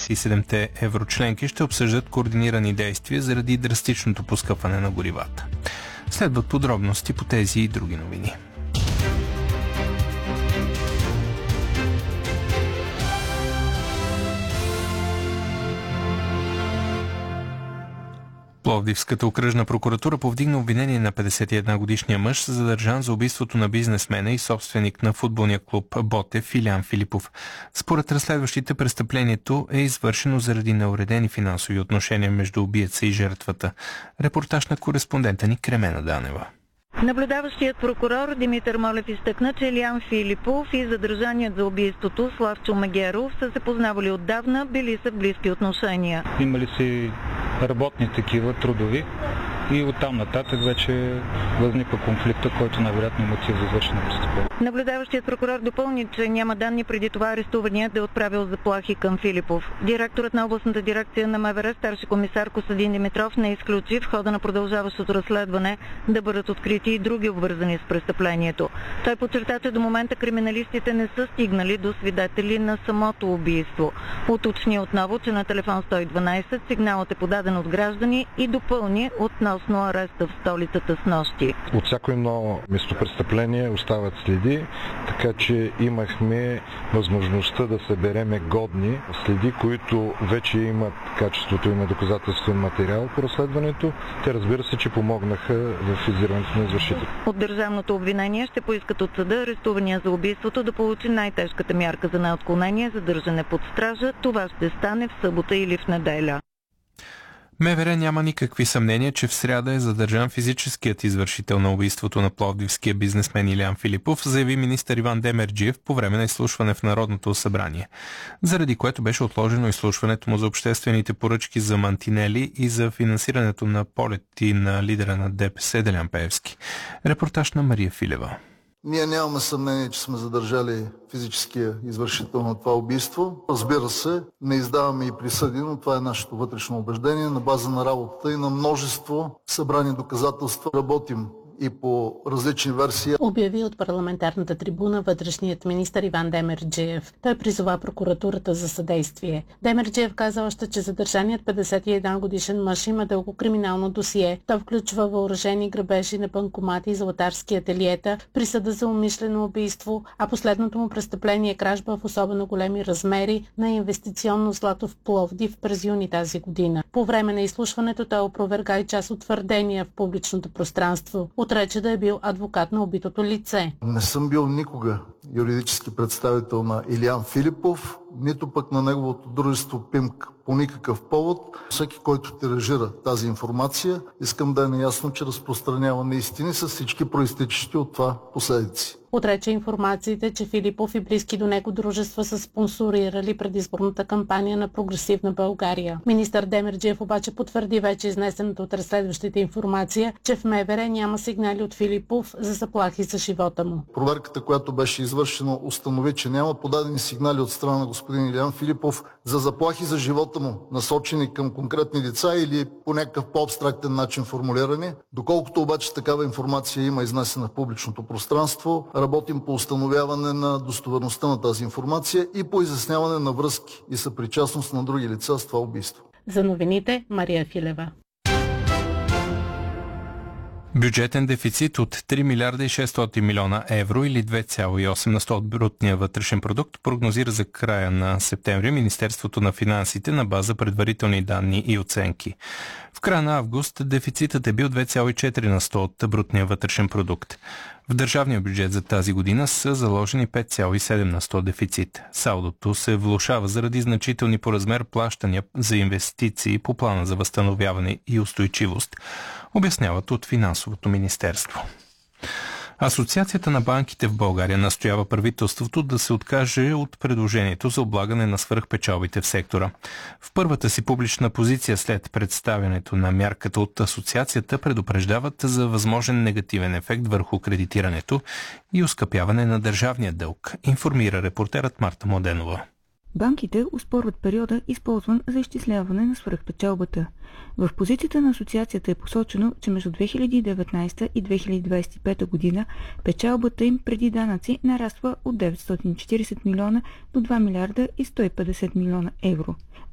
27-те еврочленки ще обсъждат координирани действия заради драстичното поскъпване на горивата. Следват подробности по тези и други новини. Пловдивската окръжна прокуратура повдигна обвинение на 51-годишния мъж, задържан за убийството на бизнесмена и собственик на футболния клуб Ботев Илиян Филипов. Според разследващите, престъплението е извършено заради неуредени финансови отношения между убиеца и жертвата. Репортаж на кореспондента ни Кремена Данева. Наблюдаващият прокурор Димитър Молев изтъкна, че Илиян Филипов и задържаният за убийството Славчо Магеров са се познавали отдавна, били са в близки отношения. Имали си работни такива, трудови, и оттам нататък вече възниква конфликта, който най-вероятно е мотив за извършено престъпление. Наблюдаващият прокурор допълни, че няма данни преди това арестуваният да е отправил заплахи към Филипов. Директорът на областната дирекция на МВР, старши комисар Костадин Димитров, не изключи в хода на продължаващото разследване да бъдат открити и други обвързани с престъплението. Той подчерта, че до момента криминалистите не са стигнали до свидетели на самото убийство. Уточни отново, че на телефон 112 сигналът е подаден от граждани и допълни относно ареста в столицата снощи. От всяко едно местопрестъпление остават следи, така че имахме възможността да събереме годни следи, които вече имат качеството и на доказателствен материал по разследването. Те, разбира се, че помогнаха в издирването на извършителя. От държавното обвинение ще поискат от съда арестувания за убийството да получи най-тежката мярка за неотклонение, задържане под стража. Това ще стане в събота или в неделя. МВР няма никакви съмнения, че в сряда е задържан физическият извършител на убийството на пловдивския бизнесмен Илиян Филипов, заяви министър Иван Демерджиев по време на изслушване в Народното събрание, заради което беше отложено изслушването му за обществените поръчки за мантинели и за финансирането на полети на лидера на ДПС Делян Пеевски. Репортаж на Мария Филева. Ние нямаме съмнение, че сме задържали физическия извършител на това убийство. Разбира се, не издаваме и присъди, но това е нашето вътрешно убеждение. На база на работата и на множество събрани доказателства работим и по различни версии. Обяви от парламентарната трибуна вътрешният министър Иван Демерджиев. Той призова прокуратурата за съдействие. Демерджиев каза още, че задържаният 51 годишен мъж има дълго криминално досие. То включва въоръжени грабежи на банкомати и златарски ателиета, присъда за умишлено убийство, а последното му престъпление е кражба в особено големи размери на инвестиционно злато в Пловдив през юни тази година. По време на изслушването той опроверга и част от твърдения в публичното пространство. Отрече да е бил адвокат на убитото лице. Не съм бил никога юридически представител на Илиян Филипов, нито пък на неговото дружество ПИМК по никакъв повод. Всеки, който тиражира тази информация, искам да е наясно, че разпространява неистини с всички проистичащи от това последици. Отрече информациите, че Филипов и близки до него дружества са спонсорирали предизборната кампания на Прогресивна България. Министър Демерджиев обаче потвърди вече изнесената от разследващите информация, че в МВР няма сигнали от Филипов за заплахи за живота му. Проверката, която беше извършена, установи, че няма подадени сигнали от страна на господин Илиян Филипов за заплахи за живота му, насочени към конкретни лица или по някакъв по-абстрактен начин формулирани. Доколкото обаче такава информация има изнесена в публичното пространство, работим по установяване на достоверността на тази информация и по изясняване на връзки и съпричастност на други лица с това убийство. За новините Мария Филева. Бюджетен дефицит от 3 милиарда и 600 милиона евро или 2,8% от брутния вътрешен продукт прогнозира за края на септември Министерството на финансите на база предварителни данни и оценки. В края на август дефицитът е бил 2,4% от брутния вътрешен продукт. В държавния бюджет за тази година са заложени 5,7% дефицит. Салдото се влошава заради значителни по размер плащания за инвестиции по плана за възстановяване и устойчивост, обясняват от Финансовото министерство. Асоциацията на банките в България настоява правителството да се откаже от предложението за облагане на свръхпечалбите в сектора. В първата си публична позиция след представянето на мярката от асоциацията предупреждават за възможен негативен ефект върху кредитирането и оскъпяване на държавния дълг, информира репортерът Марта Младенова. Банките оспорват периода, използван за изчисляване на свръхпечалбата. В позицията на асоциацията е посочено, че между 2019 и 2025 година печалбата им преди данъци нараства от 940 милиона до 2 милиарда и 150 милиона евро.